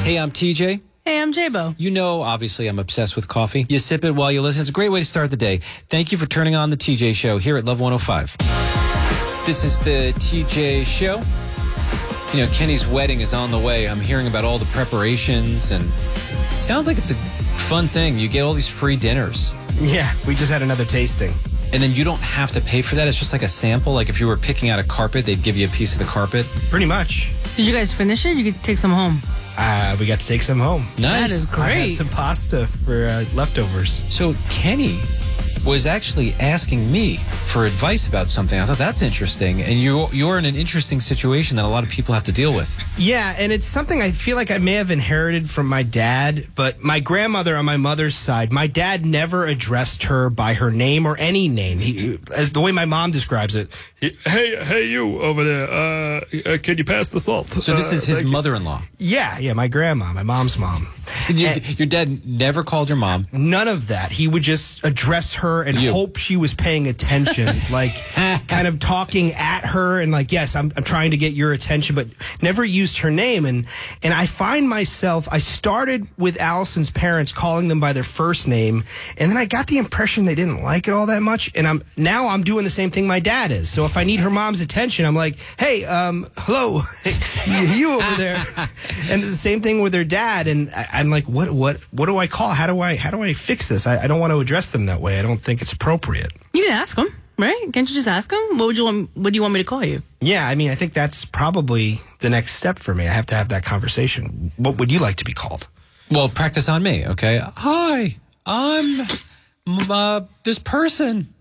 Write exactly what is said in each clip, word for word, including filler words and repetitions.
Hey, I'm T J. Hey, I'm J-Bo. You know, obviously, I'm obsessed with coffee. You sip it while you listen. It's a great way to start the day. Thank you for turning on the T J Show here at Love one oh five. This is the T J Show. You know, Kenny's wedding is on the way. I'm hearing about all the preparations, and it sounds like it's a fun thing. You get all these free dinners. Yeah, we just had another tasting. And then you don't have to pay for that. It's just like a sample. Like if you were picking out a carpet, they'd give you a piece of the carpet. Pretty much. Did you guys finish it? You could take some home. Uh, we got to take some home. Nice. That is great. I had some pasta for uh, leftovers. So Kenny was actually asking me for advice about something. I thought that's interesting. And you're, you're in an interesting situation that a lot of people have to deal with. Yeah, and it's something I feel like I may have inherited from my dad, but my grandmother on my mother's side, my dad never addressed her by her name or any name. He, as the way my mom describes it, he, hey, hey, you over there, uh, uh, can you pass the salt? So this is uh, his mother-in-law. Yeah, yeah, my grandma, my mom's mom. Your, And your dad never called your mom. none of that. He would just address her and You. hope she was paying attention, like kind of talking at her and like, yes, I'm, I'm trying to get your attention, but never used her name. And, and I find myself, I started with Allison's parents calling them by their first name. And then I got the impression they didn't like it all that much. And I'm now I'm doing the same thing my dad is. So if I need her mom's attention, I'm like, hey, um, hello, you, you over there. And the same thing with their dad. And I, I'm like, what, what, what do I call? How do I, how do I fix this? I, I don't want to address them that way. I don't think it's appropriate. You can ask them, right? Can't you just ask them? What would you want? What do you want me to call you? Yeah, I mean, I think that's probably the next step for me. I have to have that conversation. What would you like to be called? Well, practice on me, okay? Hi, I'm uh, this person.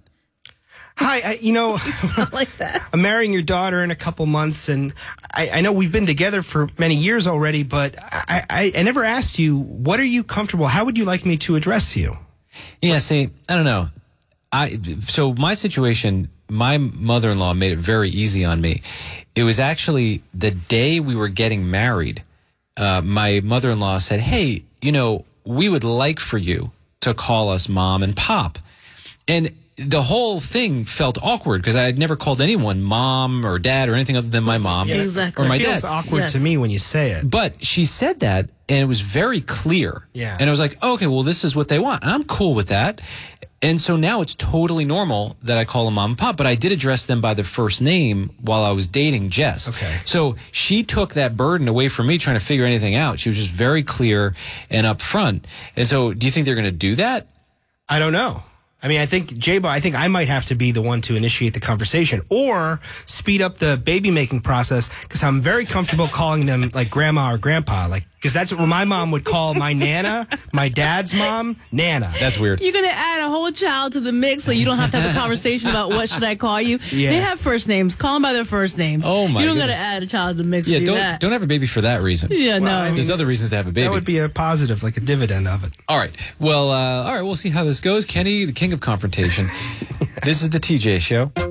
Hi, I, you know, Not like that. I'm marrying your daughter in a couple months, and I, I know we've been together for many years already, but I, I, I never asked you, what are you comfortable? How would you like me to address you? Yeah, see, I don't know. I so my situation, my mother-in-law made it very easy on me. It was actually the day we were getting married. Uh, my mother-in-law said, "Hey, you know, we would like for you to call us Mom and Pop," and the whole thing felt awkward because I had never called anyone Mom or Dad or anything other than my mom Yeah, exactly. or my it feels dad. awkward Yes. to me when you say it. But she said that, and it was very clear. Yeah. And I was like, okay, well, this is what they want. And I'm cool with that. And so now it's totally normal that I call them Mom and Pop, but I did address them by their first name while I was dating Jess. Okay. So she took that burden away from me trying to figure anything out. She was just very clear and upfront. And so do you think they're going to do that? I don't know. I mean, I think, J-Bo, I think I might have to be the one to initiate the conversation or speed up the baby making process because I'm very comfortable calling them like grandma or grandpa, like because that's what my mom would call my Nana, my dad's mom, Nana. That's weird. You're gonna add a whole child to the mix, so you don't have to have a conversation about what should I call you. Yeah. They have first names. Call them by their first names. Oh, my You don't goodness. gotta add a child to the mix. Yeah, to do don't that. don't have a baby for that reason. Yeah, Well, no. I mean, There's other reasons to have a baby. That would be a positive, like a dividend of it. All right. Well, uh, all right. We'll see how this goes. Kenny, the king of confrontation. This is the T J Show.